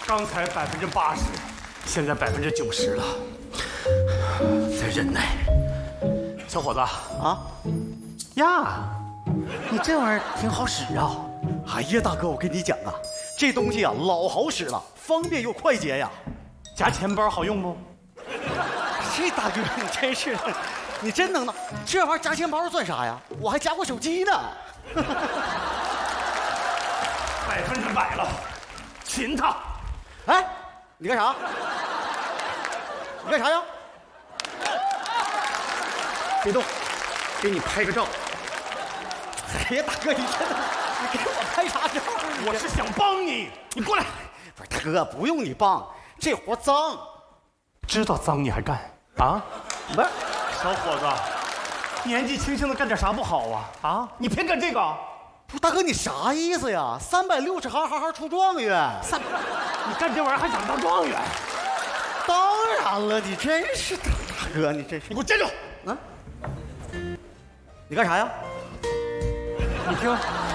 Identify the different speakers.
Speaker 1: 刚才80%，现在90%了，再忍耐。小伙子啊，呀，你这玩意儿挺好使啊！
Speaker 2: 哎呀，大哥，我跟你讲啊，这东西啊老好使了，方便又快捷呀。
Speaker 1: 夹钱包好用不？
Speaker 2: 这大哥你真是的，你真能耐！这玩意儿夹钱包算啥呀？我还夹过手机呢。
Speaker 1: 100%了，擒他！
Speaker 2: 哎，你干啥？你干啥呀？
Speaker 1: 别动，给你拍个照。
Speaker 2: 哎呀，大哥，你真的，你给我拍啥照？
Speaker 1: 我是想帮你，你过来。
Speaker 2: 不是大哥，不用你帮，这活脏。
Speaker 1: 知道脏你还干啊？
Speaker 2: 不是，
Speaker 1: 小伙子，年纪轻轻的干点啥不好啊？啊，你偏干这个？
Speaker 2: 不是大哥，你啥意思呀？360行出状元。
Speaker 1: 你干这玩意儿还想当状元？
Speaker 2: 当然了，你真是大哥，你真是。
Speaker 1: 你给我站住！
Speaker 2: 啊！你干啥呀？
Speaker 1: 你听，